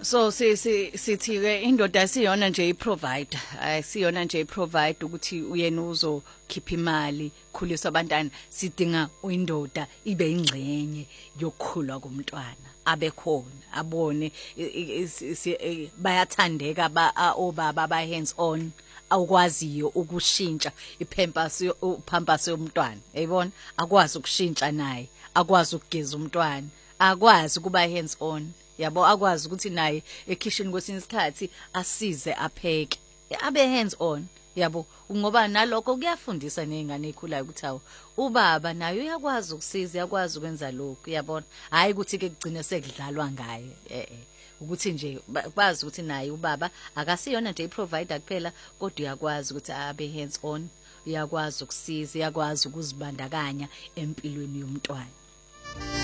So sithi ke indoda siyona nje iprovider ayisiyona nje iprovider ukuthi uyena uzokhipha imali khulisa abantwana sidinga indoda ibe ingxenye yokukhula komntwana abe khona abone bayathandeka obaba aba hands on awukwaziyo ukushintsha ipampers yomntwana yayibona akwazi ukushintsha naye akwazi ukugeza umntwana akwazi kuba hands on yabo akwazi ukuthi naye ekitchen kwesinye isikhathi asize apheke abe hands on yabo ngoba nalokho kuyafundisa nezingane ezikhulayo ukuthi awu ubaba naye uyakwazi ukusiza yakwazi ukwenza lokho yabona hayi ukuthi ke kugcine sekudlalwa ngaye ukuthi nje bazi ukuthi naye ubaba akasiyona nje iprovider kuphela kodwa uyakwazi ukuthi abe hands on uyakwazi ukusiza uyakwazi ukuzibandakanya empilweni yomntwana.